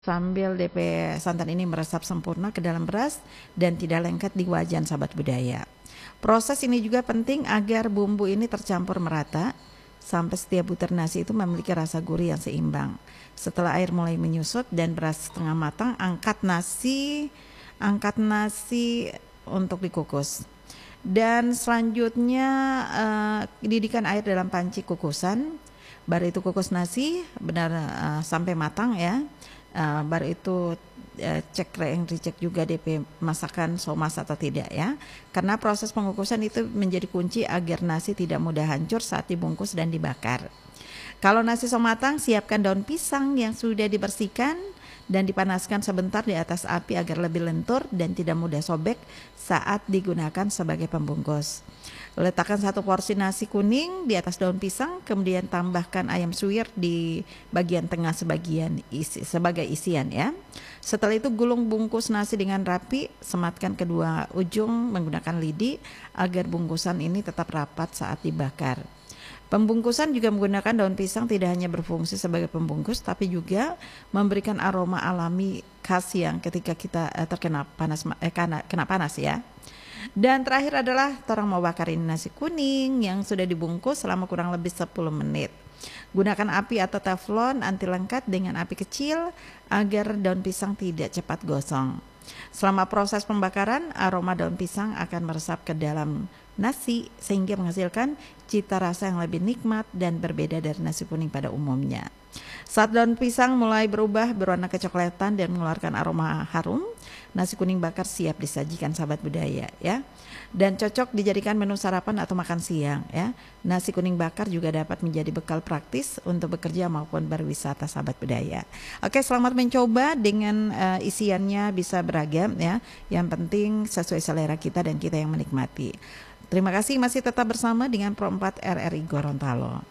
sambil DP santan ini meresap sempurna ke dalam beras dan tidak lengket di wajan sahabat budaya. Proses ini juga penting agar bumbu ini tercampur merata sampai setiap butir nasi itu memiliki rasa gurih yang seimbang. Setelah air mulai menyusut dan beras setengah matang, angkat nasi untuk dikukus. Dan selanjutnya didihkan air dalam panci kukusan. Baru itu kukus nasi benar sampai matang ya. Baru itu dicek juga DP masakan somas atau tidak ya. Karena proses pengukusan itu menjadi kunci agar nasi tidak mudah hancur saat dibungkus dan dibakar. Kalau nasi sudah matang, siapkan daun pisang yang sudah dibersihkan dan dipanaskan sebentar di atas api agar lebih lentur dan tidak mudah sobek saat digunakan sebagai pembungkus. Letakkan 1 porsi nasi kuning di atas daun pisang, kemudian tambahkan ayam suwir di bagian tengah sebagai isian ya. Setelah itu gulung bungkus nasi dengan rapi, sematkan kedua ujung menggunakan lidi agar bungkusan ini tetap rapat saat dibakar. Pembungkusan juga menggunakan daun pisang tidak hanya berfungsi sebagai pembungkus tapi juga memberikan aroma alami khas yang ketika kita terkena panas ya. Dan terakhir adalah orang mau bakarin nasi kuning yang sudah dibungkus selama kurang lebih 10 menit. Gunakan api atau teflon anti lengket dengan api kecil agar daun pisang tidak cepat gosong. Selama proses pembakaran, aroma daun pisang akan meresap ke dalam nasi sehingga menghasilkan cita rasa yang lebih nikmat dan berbeda dari nasi kuning pada umumnya. Saat daun pisang mulai berubah berwarna kecoklatan dan mengeluarkan aroma harum, nasi kuning bakar siap disajikan sahabat budaya ya. Dan cocok dijadikan menu sarapan atau makan siang ya. Nasi kuning bakar juga dapat menjadi bekal praktis untuk bekerja maupun berwisata sahabat budaya. Oke, selamat mencoba dengan isiannya bisa beragam ya. Yang penting sesuai selera kita dan kita yang menikmati. Terima kasih masih tetap bersama dengan Pro 4 RRI Gorontalo.